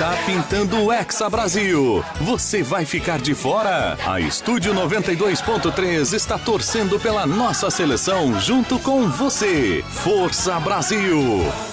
está pintando o Hexa Brasil. Você vai ficar de fora? A Estúdio 92.3 está torcendo pela nossa seleção junto com você. Força Brasil!